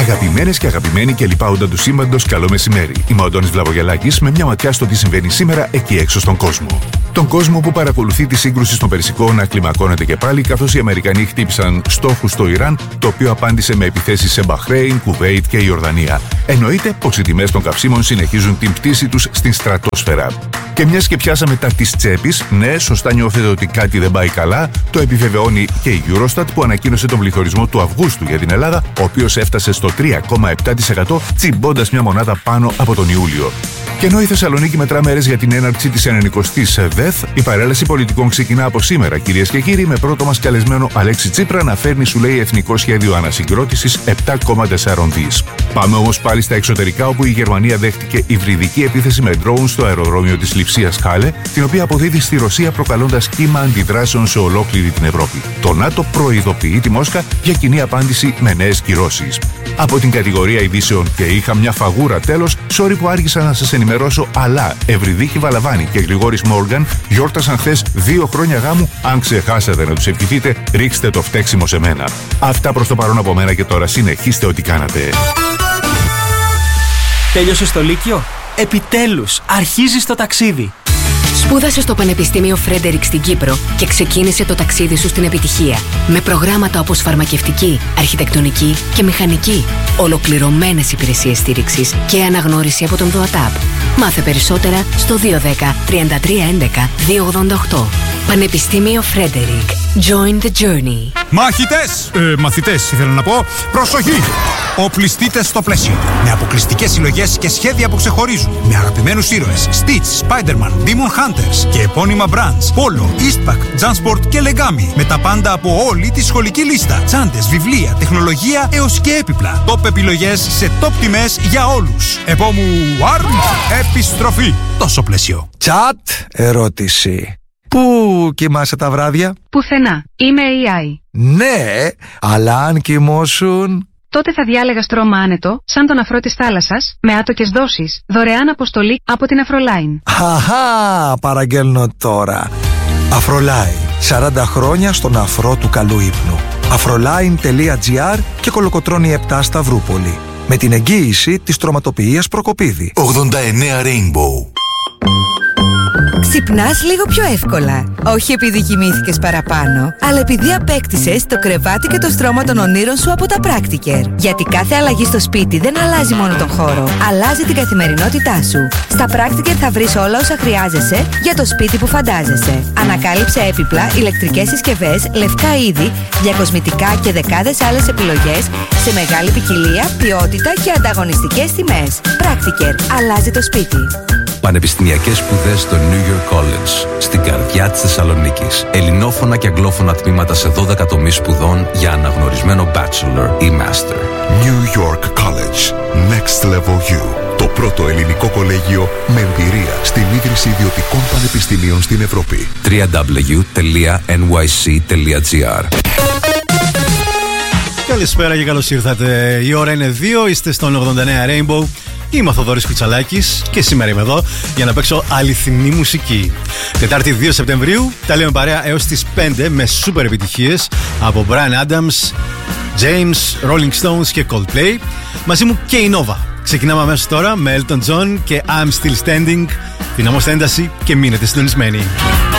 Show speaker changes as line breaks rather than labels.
Αγαπημένες και αγαπημένοι και λοιπά όντα του σύμπαντος, καλό μεσημέρι. Είμαι ο Αντώνης Βλαβογιαλάκης με μια ματιά στο τι συμβαίνει σήμερα εκεί έξω στον κόσμο. Τον κόσμο που παρακολουθεί τη σύγκρουση στον Περσικό να κλιμακώνεται και πάλι, καθώς οι Αμερικανοί χτύπησαν στόχους στο Ιράν, το οποίο απάντησε με επιθέσεις σε Μπαχρέιν, Κουβέιτ και Ιορδανία. Εννοείται πως οι τιμές των καυσίμων συνεχίζουν την πτήση τους στην στρατόσφαιρα. Και μιας και πιάσαμε τα της τσέπης, ναι, σωστά νιώθετε ότι κάτι δεν πάει καλά, το επιβεβαιώνει και η Eurostat που ανακοίνωσε τον πληθωρισμό του Αυγούστου για την Ελλάδα, ο οποίος έφτασε στο 3,7%, τσιμπώντας μια μονάδα πάνω από τον Ιούλιο. Και ενώ η Θεσσαλονίκη μετρά μέρες για την έναρξη της 90ης ΔΕΘ, η παρέλαση πολιτικών ξεκινά από σήμερα, κυρίες και κύριοι, με πρώτο μας καλεσμένο Αλέξη Τσίπρα να φέρνει, σου λέει, εθνικό σχέδιο ανασυγκρότησης 7,4 δις. Πάμε όμως πάλι στα εξωτερικά, όπου η Γερμανία δέχτηκε υβριδική επίθεση με drone στο αεροδρόμιο της Λειψίας Χάλε, την οποία αποδίδει στη Ρωσία, προκαλώντας κύμα αντιδράσεων σε ολόκληρη την Ευρώπη. Το ΝΑΤΟ προειδοποιεί τη Μόσχα για κοινή απάντηση με νέες κυρώσεις. Από την κατηγορία ειδήσεων και είχα μια φαγούρα τέλος, sorry που άργησα να σας ενημερώσω, αλλά Ευρυδίκη Βαλαβάνη και Γρηγόρης Μόργαν γιόρτασαν χθες 2 χρόνια γάμου. Αν ξεχάσατε να τους ευχηθείτε, ρίξτε το φταίξιμο σε μένα. Αυτά προς το παρόν από μένα και τώρα συνεχίστε ό,τι κάνατε.
Τέλειωσες το Λύκειο? Επιτέλους, αρχίζεις το ταξίδι.
Σπούδασε στο Πανεπιστήμιο Φρέντερικ στην Κύπρο και ξεκίνησε το ταξίδι σου στην επιτυχία. Με προγράμματα όπως φαρμακευτική, αρχιτεκτονική και μηχανική. Ολοκληρωμένες υπηρεσίες στήριξης και αναγνώριση από τον ΔΟΑΤΑΠ. Μάθε περισσότερα στο 210 33 11 288. Πανεπιστήμιο Φρέντερικ. Join the journey.
Μαθητές ήθελα να πω. Προσοχή! Οπλιστείτε στο πλαίσιο. Με αποκλειστικές συλλογές και σχέδια που ξεχωρίζουν. Με αγαπημένους ήρωες Stitch, Spider-Man, Demon Hunters και επώνυμα brands Polo, Eastpak, Jansport και Legami. Με τα πάντα από όλη τη σχολική λίστα. Τσάντες, βιβλία, τεχνολογία έως και έπιπλα. Top επιλογές σε top τιμές για όλους. Επόμου επιστροφή. Τόσο πλαίσιο.
Chat ερώτηση. Πού κοιμάσαι τα βράδια?
Πουθενά. Είμαι AI.
Ναι, αλλά αν κοιμώσουν...
Τότε θα διάλεγα στρώμα άνετο, σαν τον αφρό της θάλασσας, με άτοκες δόσεις, δωρεάν αποστολή από την Αφρολάιν.
Χαχά, παραγγέλνω τώρα. Αφρολάιν, 40 χρόνια στον αφρό του καλού ύπνου. Afroline.gr και Κολοκοτρώνη 7 Σταυρούπολη. Με την εγγύηση της τροματοποιίας Προκοπίδη.
89 Rainbow.
Ξυπνάς λίγο πιο εύκολα. Όχι επειδή κοιμήθηκες παραπάνω, αλλά επειδή απέκτησες το κρεβάτι και το στρώμα των ονείρων σου από τα Practiker. Γιατί κάθε αλλαγή στο σπίτι δεν αλλάζει μόνο τον χώρο, αλλάζει την καθημερινότητά σου. Στα Practiker θα βρεις όλα όσα χρειάζεσαι για το σπίτι που φαντάζεσαι. Ανακάλυψε έπιπλα, ηλεκτρικές συσκευές, λευκά είδη, διακοσμητικά και δεκάδες άλλες επιλογές σε μεγάλη ποικιλία, ποιότητα και ανταγωνιστικές τιμές. Practiker. Αλλάζει το σπίτι.
Πανεπιστημιακές σπουδές στο New York College, στην καρδιά της Θεσσαλονίκης. Ελληνόφωνα και αγγλόφωνα τμήματα σε 12 τομείς σπουδών για αναγνωρισμένο bachelor ή master.
New York College. Next Level U. Το πρώτο ελληνικό κολέγιο με εμπειρία στην ίδρυση ιδιωτικών πανεπιστημίων στην Ευρώπη.
www.nyc.gr.
Καλησπέρα και καλώς ήρθατε. Η ώρα είναι 2, είστε στον 89 Rainbow. Είμαι ο Θοδωρής Κουτσαλάκης και σήμερα είμαι εδώ για να παίξω αληθινή μουσική. Τετάρτη 2 Σεπτεμβρίου, τα λέμε παρέα έως τις 5 με σούπερ επιτυχίες από Bryan Adams, James, Rolling Stones και Coldplay. Μαζί μου και η Nova. Ξεκινάμε αμέσως τώρα με Elton John και I'm Still Standing. Δυναμώστε ένταση και μείνετε συντονισμένοι.